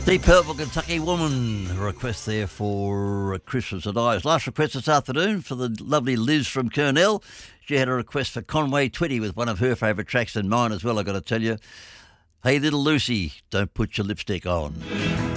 Deep Purple, Kentucky Woman, a request there for Christmas and Eyes. Last request this afternoon for the lovely Liz from Kurnell. She had a request for Conway Twitty with one of her favourite tracks and mine as well, I've got to tell you. Hey, little Lucy, don't put your lipstick on.